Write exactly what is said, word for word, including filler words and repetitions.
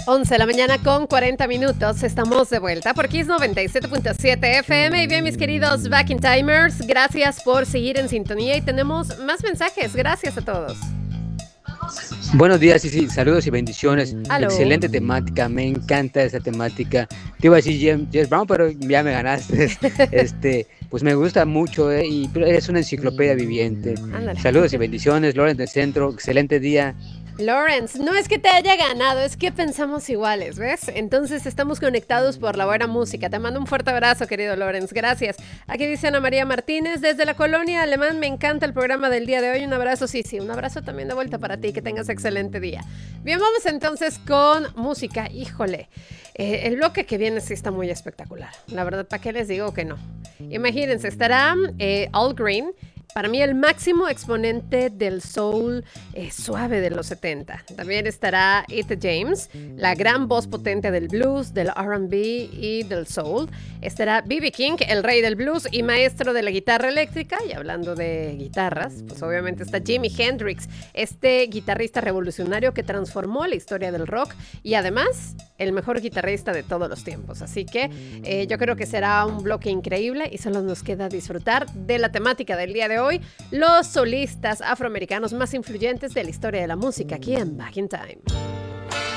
once de la mañana con cuarenta minutos, estamos de vuelta por Kiss noventa y siete punto siete F M. Y bien, mis queridos Back in Timers, gracias por seguir en sintonía y tenemos más mensajes. Gracias a todos. Buenos días, sí, sí, saludos y bendiciones. Aló. Excelente temática, me encanta esa temática. Te iba a decir James, James Brown, pero ya me ganaste. Este, pues me gusta mucho, eh, y es una enciclopedia viviente. Ándale. Saludos y bendiciones, Loren del Centro, excelente día. Lawrence, no es que te haya ganado, es que pensamos iguales, ¿ves? Entonces estamos conectados por la buena música. Te mando un fuerte abrazo, querido Lawrence, gracias. Aquí dice Ana María Martínez, desde la colonia Alemán, me encanta el programa del día de hoy. Un abrazo, sí, sí, un abrazo también de vuelta para ti, que tengas excelente día. Bien, vamos entonces con música, híjole. Eh, el bloque que viene sí está muy espectacular. La verdad, ¿para qué les digo que no? Imagínense, estará eh, Al Green. Para mí el máximo exponente del soul eh, suave de los setenta. También estará Etta James, la gran voz potente del blues, del R and B y del soul. Estará B B King, el rey del blues y maestro de la guitarra eléctrica. Y hablando de guitarras, pues obviamente está Jimi Hendrix, este guitarrista revolucionario que transformó la historia del rock y además el mejor guitarrista de todos los tiempos. Así que eh, yo creo que será un bloque increíble y solo nos queda disfrutar de la temática del día de hoy. Hoy, los solistas afroamericanos más influyentes de la historia de la música aquí en Back in Time.